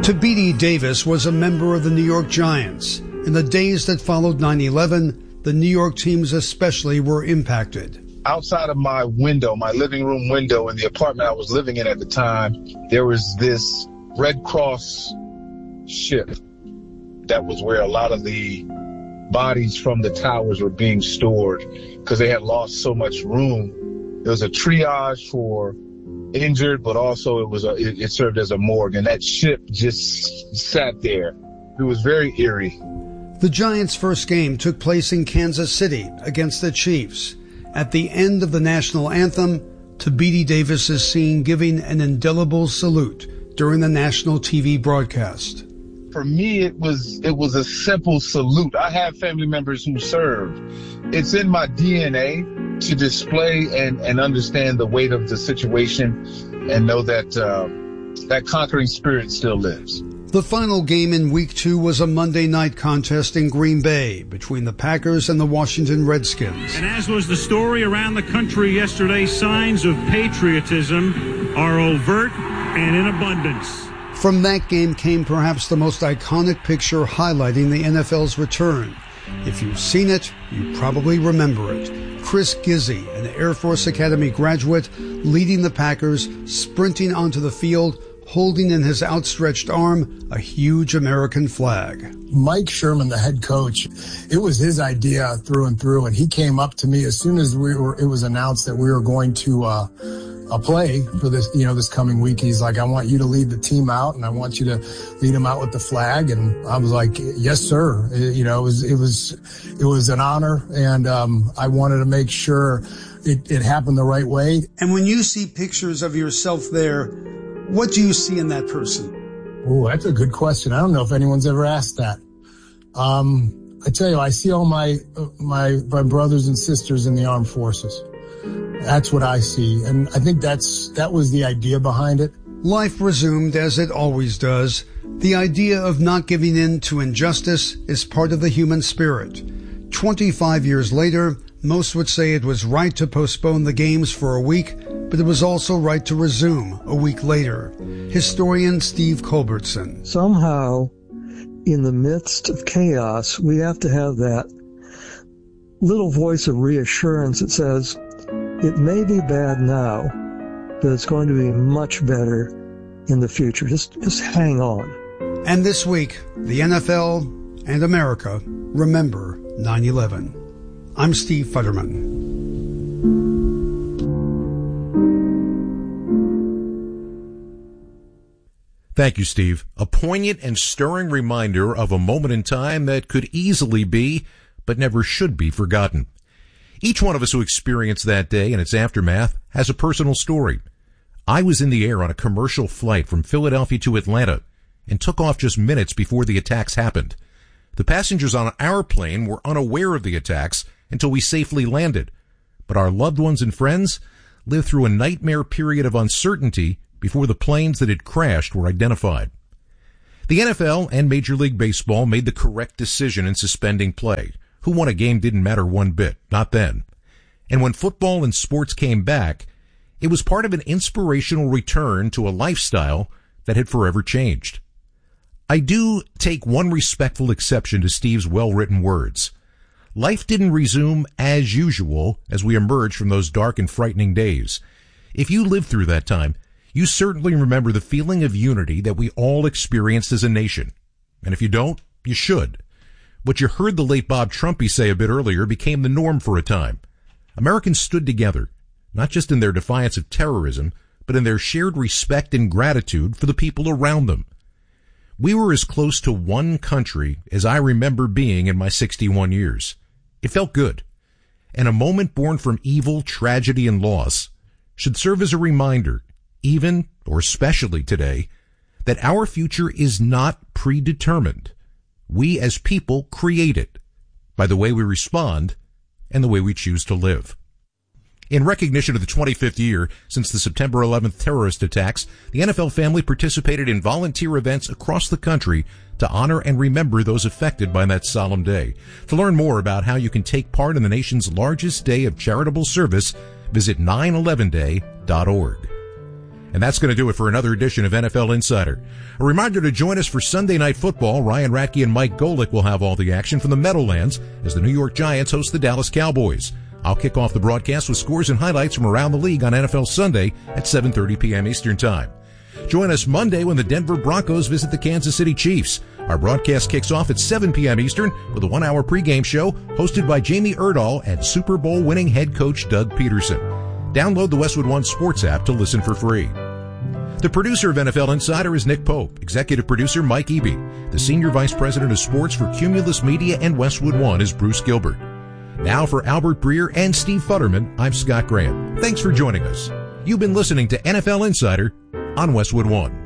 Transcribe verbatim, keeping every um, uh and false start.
Tabidi Davis was a member of the New York Giants. In the days that followed nine eleven, the New York teams especially were impacted. Outside of my window, my living room window in the apartment I was living in at the time, there was this Red Cross ship. That was where a lot of the bodies from the towers were being stored because they had lost so much room. There was a triage for injured, but also it was a, it, it served as a morgue, and that ship just sat there. It was very eerie. The Giants' first game took place in Kansas City against the Chiefs. At the end of the national anthem, Tabidi Davis is seen giving an indelible salute during the national T V broadcast. For me, it was it was a simple salute. I have family members who served. It's in my D N A to display and, and understand the weight of the situation and know that uh, that conquering spirit still lives. The final game in week two was a Monday night contest in Green Bay between the Packers and the Washington Redskins. And as was the story around the country yesterday, signs of patriotism are overt and in abundance. From that game came perhaps the most iconic picture highlighting the N F L's return. If you've seen it, you probably remember it. Chris Gizzi, an Air Force Academy graduate, leading the Packers, sprinting onto the field, holding in his outstretched arm a huge American flag. Mike Sherman, the head coach, it was his idea through and through, and he came up to me as soon as we were, it was announced that we were going to uh, uh, play for this, you know, this coming week. He's like, I want you to lead the team out, and I want you to lead them out with the flag. And I was like, yes, sir. It, you know, it was, it was, it was an honor, and um, I wanted to make sure it, it happened the right way. And when you see pictures of yourself there, what do you see in that person? Oh, that's a good question. I don't know if anyone's ever asked that. Um, I tell you, I see all my, my, my brothers and sisters in the armed forces. That's what I see. And I think that's, that was the idea behind it. Life resumed as it always does. The idea of not giving in to injustice is part of the human spirit. twenty-five years later, most would say it was right to postpone the games for a week, but it was also right to resume a week later. Historian Steve Culbertson. Somehow, in the midst of chaos, we have to have that little voice of reassurance that says, it may be bad now, but it's going to be much better in the future. Just, just hang on. And this week, the N F L and America remember nine eleven. I'm Steve Futterman. Thank you, Steve. A poignant and stirring reminder of a moment in time that could easily be, but never should be, forgotten. Each one of us who experienced that day and its aftermath has a personal story. I was in the air on a commercial flight from Philadelphia to Atlanta and took off just minutes before the attacks happened. The passengers on our plane were unaware of the attacks until we safely landed, but our loved ones and friends lived through a nightmare period of uncertainty before the planes that had crashed were identified. The N F L and Major League Baseball made the correct decision in suspending play. Who won a game didn't matter one bit, not then. And when football and sports came back, it was part of an inspirational return to a lifestyle that had forever changed. I do take one respectful exception to Steve's well-written words. Life didn't resume as usual as we emerged from those dark and frightening days. If you lived through that time, you certainly remember the feeling of unity that we all experienced as a nation. And if you don't, you should. What you heard the late Bob Trumpy say a bit earlier became the norm for a time. Americans stood together, not just in their defiance of terrorism, but in their shared respect and gratitude for the people around them. We were as close to one country as I remember being in my sixty-one years. It felt good. And a moment born from evil, tragedy, and loss should serve as a reminder, even or especially today, that our future is not predetermined. We as people create it by the way we respond and the way we choose to live. In recognition of the twenty-fifth year since the September eleventh terrorist attacks, the N F L family participated in volunteer events across the country to honor and remember those affected by that solemn day. To learn more about how you can take part in the nation's largest day of charitable service, visit nine eleven day dot org. And that's going to do it for another edition of N F L Insider. A reminder to join us for Sunday Night Football. Ryan Ratke and Mike Golick will have all the action from the Meadowlands as the New York Giants host the Dallas Cowboys. I'll kick off the broadcast with scores and highlights from around the league on N F L Sunday at seven thirty p.m. Eastern Time. Join us Monday when the Denver Broncos visit the Kansas City Chiefs. Our broadcast kicks off at seven p.m. Eastern with a one-hour pregame show hosted by Jamie Erdahl and Super Bowl winning head coach Doug Peterson. Download the Westwood One Sports app to listen for free. The producer of N F L Insider is Nick Pope, executive producer Mike Eby. The senior vice president of sports for Cumulus Media and Westwood One is Bruce Gilbert. Now for Albert Breer and Steve Futterman, I'm Scott Graham. Thanks for joining us. You've been listening to N F L Insider on Westwood One.